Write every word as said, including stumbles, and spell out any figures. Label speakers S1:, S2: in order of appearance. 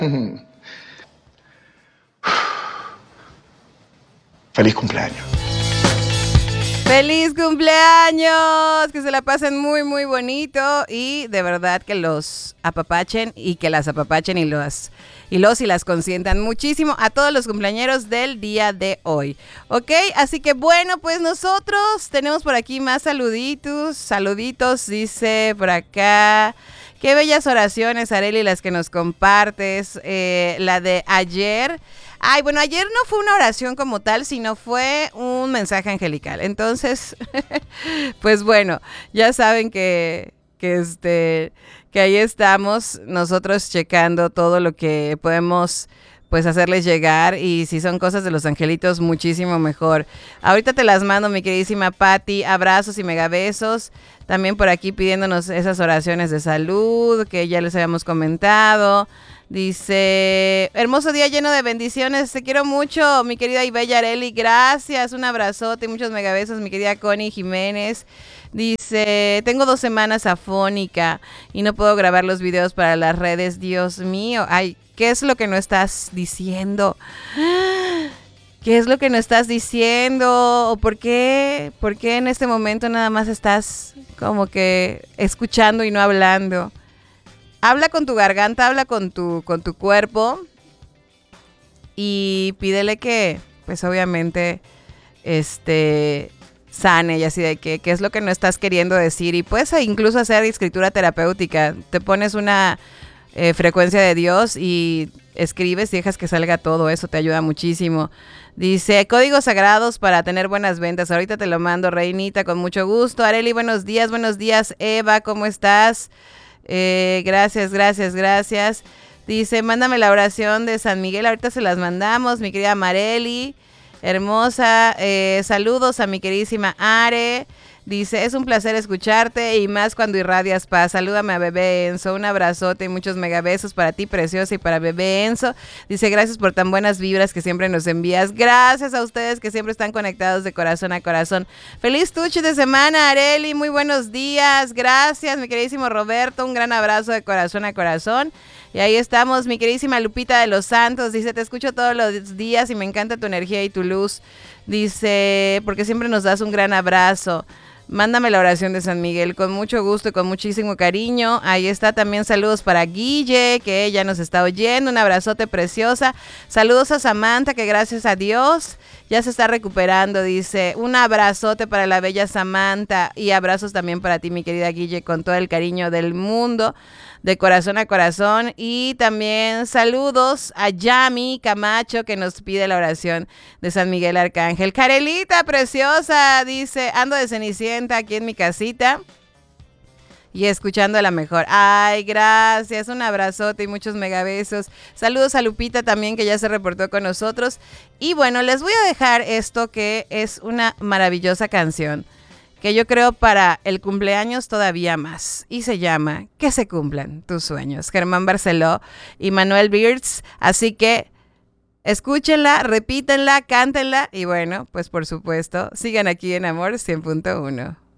S1: Feliz cumpleaños.
S2: ¡Feliz cumpleaños! Que se la pasen muy, muy bonito y de verdad que los apapachen y que las apapachen y los y los y las consientan muchísimo a todos los cumpleañeros del día de hoy. ¿Ok? Así que bueno, pues nosotros tenemos por aquí más saluditos, saluditos, dice por acá. Qué bellas oraciones, Arely, las que nos compartes. Eh, la de ayer. Ay, bueno, ayer no fue una oración como tal, sino fue un mensaje angelical. Entonces, pues bueno, ya saben que, que, este, que ahí estamos nosotros checando todo lo que podemos pues hacerles llegar, y si son cosas de los angelitos, muchísimo mejor. Ahorita te las mando, mi queridísima Patti, abrazos y megabesos. También por aquí pidiéndonos esas oraciones de salud que ya les habíamos comentado. Dice, hermoso día lleno de bendiciones, te quiero mucho, mi querida y bella Arely, gracias, un abrazote y muchos megabesos, mi querida Connie Jiménez. Dice, tengo dos semanas afónica y no puedo grabar los videos para las redes, Dios mío, ay, ¿qué es lo que no estás diciendo? ¿Qué es lo que no estás diciendo? ¿O por qué? ¿Por qué en este momento nada más estás como que escuchando y no hablando? Habla con tu garganta, habla con tu, con tu cuerpo y pídele que, pues obviamente, este, sane y así de que, qué es lo que no estás queriendo decir. Y puedes incluso hacer escritura terapéutica. Te pones una eh, frecuencia de Dios y escribes y dejas que salga todo. Eso te ayuda muchísimo. Dice, códigos sagrados para tener buenas ventas. Ahorita te lo mando, Reinita, con mucho gusto. Arely, buenos días, buenos días. Eva, ¿cómo estás? Eh, gracias, gracias, gracias. Dice, mándame la oración de San Miguel. Ahorita se las mandamos, mi querida Marely. Hermosa. Eh, saludos a mi queridísima Are. Dice, es un placer escucharte y más cuando irradias paz. Salúdame a bebé Enzo. Un abrazote y muchos megabesos para ti, preciosa, y para bebé Enzo. Dice, gracias por tan buenas vibras que siempre nos envías. Gracias a ustedes que siempre están conectados de corazón a corazón. Feliz tuche de semana, Arely. Muy buenos días. Gracias, mi queridísimo Roberto. Un gran abrazo de corazón a corazón. Y ahí estamos, mi queridísima Lupita de los Santos. Dice, te escucho todos los días y me encanta tu energía y tu luz. Dice, porque siempre nos das un gran abrazo. Mándame la oración de San Miguel con mucho gusto y con muchísimo cariño. Ahí está también, saludos para Guille, que ella nos está oyendo. Un abrazote preciosa. Saludos a Samantha, que gracias a Dios ya se está recuperando. Dice, un abrazote para la bella Samantha y abrazos también para ti, mi querida Guille, con todo el cariño del mundo, de corazón a corazón. Y también saludos a Yami Camacho, que nos pide la oración de San Miguel Arcángel. Carelita preciosa, dice, ando de Cenicienta aquí en mi casita y escuchando a la mejor. Ay, gracias, un abrazote y muchos megabesos. Saludos a Lupita también, que ya se reportó con nosotros. Y bueno, les voy a dejar esto, que es una maravillosa canción, que yo creo para el cumpleaños todavía más. Y se llama Que se cumplan tus sueños. Germán Barceló y Manuel Birds. Así que escúchenla, repítenla, cántenla. Y bueno, pues por supuesto, sigan aquí en Amor cien punto uno.